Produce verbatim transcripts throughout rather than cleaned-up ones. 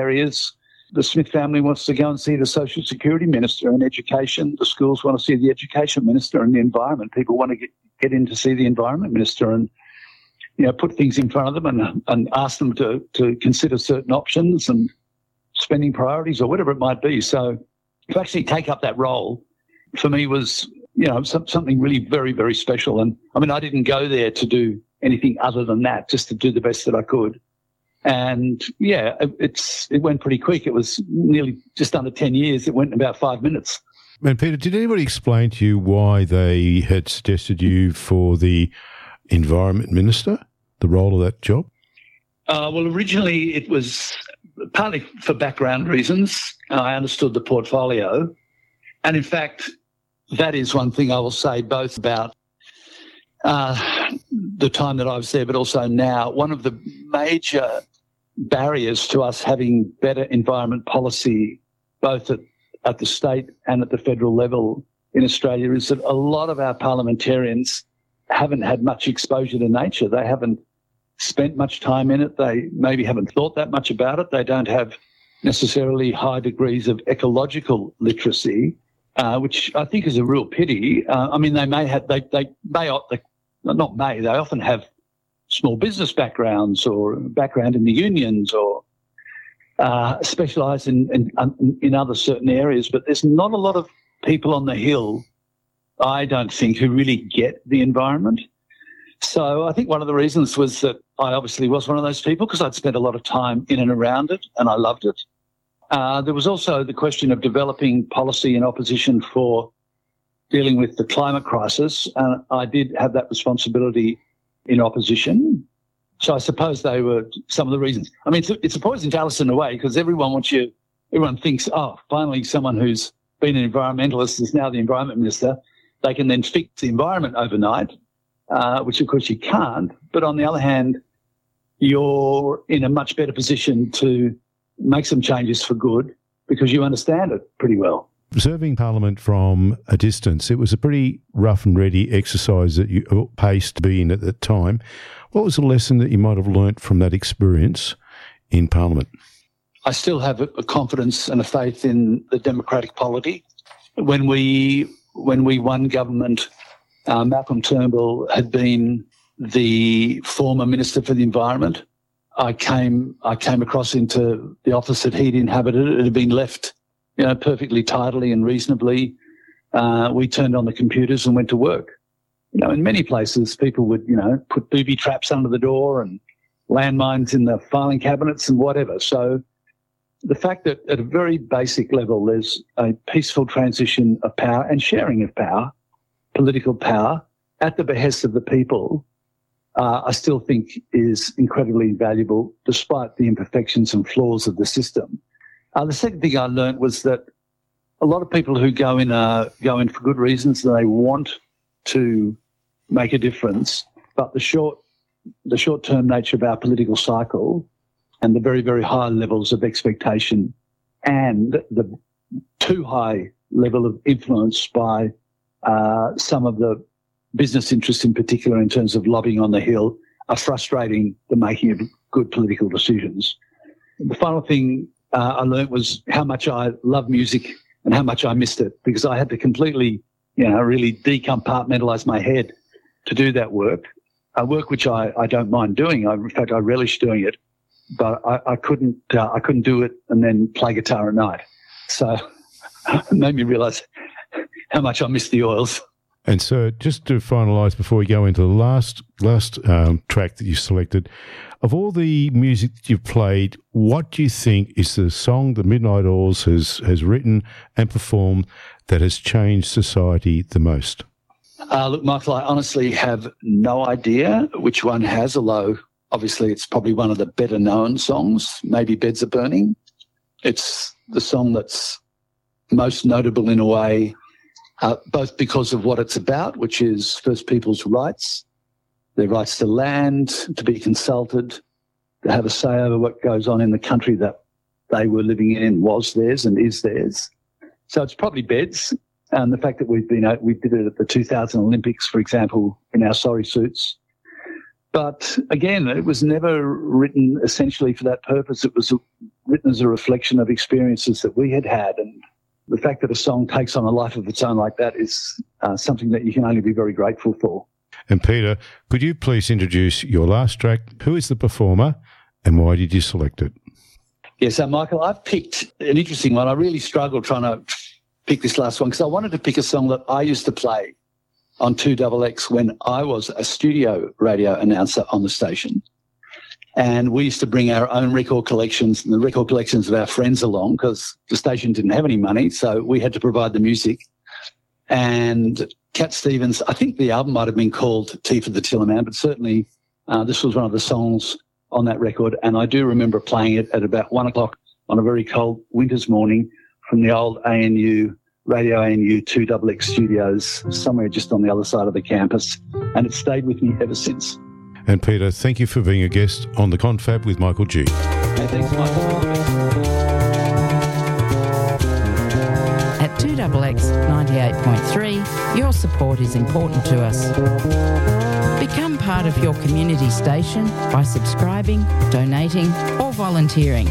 areas. The Smith family wants to go and see the Social Security Minister, and education. The schools want to see the Education Minister, and the environment. People want to get, get in to see the Environment Minister and, you know, put things in front of them and, and ask them to, to consider certain options and spending priorities or whatever it might be. So to actually take up that role for me was, you know, some, something really very, very special. And I mean, I didn't go there to do anything other than that, just to do the best that I could. And yeah, it, it's it went pretty quick. It was nearly just under ten years. It went in about five minutes. And Peter, did anybody explain to you why they had suggested you for the Environment Minister, the role of that job? Uh, well, originally it was partly for background reasons. I understood the portfolio. And in fact, that is one thing I will say both about uh, the time that I was there, but also now. One of the major barriers to us having better environment policy, both at, at the state and at the federal level in Australia, is that a lot of our parliamentarians haven't had much exposure to nature. They haven't spent much time in it. They maybe haven't thought that much about it. They don't have necessarily high degrees of ecological literacy, uh, which I think is a real pity. Uh, I mean, they may have, they, they may, they, not may, they often have small business backgrounds or background in the unions or uh, specialise in, in in other certain areas, but there's not a lot of people on the Hill, I don't think, who really get the environment. So I think one of the reasons was that I obviously was one of those people because I'd spent a lot of time in and around it and I loved it. Uh, there was also the question of developing policy in opposition for dealing with the climate crisis, and I did have that responsibility in opposition. So I suppose they were some of the reasons. I mean, it's a, it's a poison chalice in a way because everyone wants you, everyone thinks, oh, finally someone who's been an environmentalist is now the Environment Minister. They can then fix the environment overnight, uh, which of course you can't. But on the other hand, you're in a much better position to make some changes for good because you understand it pretty well. Observing Parliament from a distance, it was a pretty rough and ready exercise that you paced to be in at that time. What was the lesson that you might have learnt from that experience in Parliament? I still have a confidence and a faith in the democratic polity. When we when we won government, uh, Malcolm Turnbull had been the former Minister for the Environment. I came I came across into the office that he'd inhabited. It had been left, you know, perfectly tidily and reasonably. Uh, we turned on the computers and went to work. You know, in many places, people would, you know, put booby traps under the door and landmines in the filing cabinets and whatever. So the fact that at a very basic level, there's a peaceful transition of power and sharing of power, political power, at the behest of the people, uh, I still think is incredibly valuable, despite the imperfections and flaws of the system. Uh, the second thing I learned was that a lot of people who go in uh, go in for good reasons, and they want to make a difference, but the short the short-term nature of our political cycle and the very, very high levels of expectation and the too high level of influence by uh, some of the business interests in particular in terms of lobbying on the Hill are frustrating the making of good political decisions. The final thing uh, I learnt was how much I love music and how much I missed it, because I had to completely, you know, really decompartmentalise my head to do that work, a work which I, I don't mind doing. I, in fact, I relish doing it, but I, I couldn't uh, I couldn't do it and then play guitar at night. So it made me realise how much I missed the oils. And so just to finalise before we go into the last last um, track that you selected, of all the music that you've played, what do you think is the song that Midnight Oils has, has written and performed that has changed society the most? Uh, look, Michael, I honestly have no idea which one has, although obviously it's probably one of the better known songs, maybe Beds Are Burning. It's the song that's most notable in a way, uh, both because of what it's about, which is First Peoples' rights, their rights to land, to be consulted, to have a say over what goes on in the country that they were living in, was theirs and is theirs. So it's probably Beds. And the fact that we've been, we did it at the two thousand Olympics, for example, in our sorry suits. But again, it was never written essentially for that purpose. It was written as a reflection of experiences that we had had. And the fact that a song takes on a life of its own like that is uh, something that you can only be very grateful for. And Peter, could you please introduce your last track? Who is the performer and why did you select it? Yeah, so Michael, I've picked an interesting one. I really struggled trying to pick this last one because I wanted to pick a song that I used to play on two X X when I was a studio radio announcer on the station. And we used to bring our own record collections and the record collections of our friends along because the station didn't have any money, so we had to provide the music. And Cat Stevens, I think the album might have been called Tea for the Tillerman, but certainly uh, this was one of the songs on that record. And I do remember playing it at about one o'clock on a very cold winter's morning from the old A N U, Radio A N U two X X studios somewhere just on the other side of the campus. And it's stayed with me ever since. And Peter, thank you for being a guest on The Confab with Michael G. Hey, thanks, Michael. At two X X ninety-eight point three, your support is important to us. Become part of your community station by subscribing, donating or volunteering.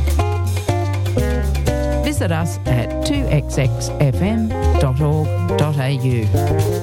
Visit us at two x x f m dot org dot a u.